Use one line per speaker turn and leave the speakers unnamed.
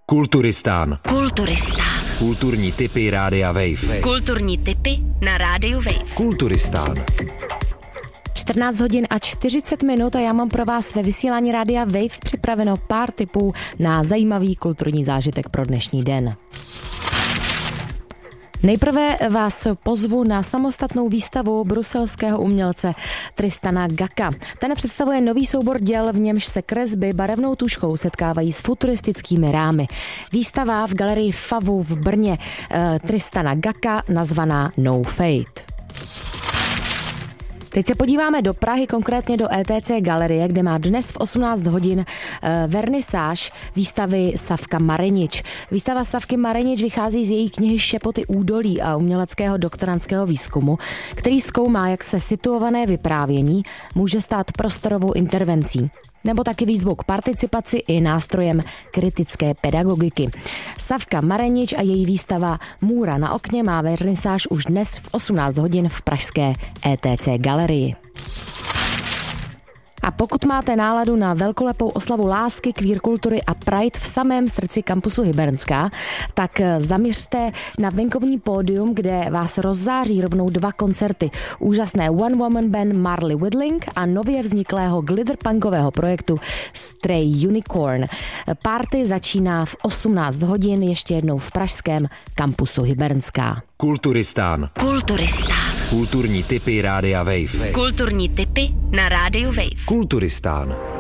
Kulturistán.
Kulturistán.
Kulturní tipy Rádia Wave.
Kulturní tipy na Rádiu Wave.
Kulturistán.
14 hodin a 40 minut a já mám pro vás ve vysílání Rádia Wave připraveno pár tipů na zajímavý kulturní zážitek pro dnešní den. Nejprve vás pozvu na samostatnou výstavu bruselského umělce Tristana Gacka. Ten představuje nový soubor děl, v němž se kresby barevnou tužkou setkávají s futuristickými rámy. Výstava v galerii Favu v Brně Tristana Gacka nazvaná No Fate. Teď se podíváme do Prahy, konkrétně do ETC galerie, kde má dnes v 18 hodin vernisáž výstavy Savka Marenič. Výstava Savky Marenič vychází z její knihy Šepoty údolí a uměleckého doktorandského výzkumu, který zkoumá, jak se situované vyprávění může stát prostorovou intervencí, nebo taky výzvou k participaci i nástrojem kritické pedagogiky. Savka Marenič a její výstava Můra na okně má vernisáž už dnes v 18 hodin v pražské ETC galerii. A pokud máte náladu na velkolepou oslavu lásky, queer kultury a Pride v samém srdci kampusu Hybernská, tak zaměřte na venkovní pódium, kde vás rozzáří rovnou dva koncerty. Úžasné One Woman Band Marley Whittling a nově vzniklého glitterpunkového projektu Stray Unicorn. Party začíná v 18 hodin ještě jednou v pražském kampusu Hybernská.
Kulturistán.
Kulturistán.
Kulturní tipy Rádia Wave.
Kulturní tipy na Rádiu Wave.
Kulturistán.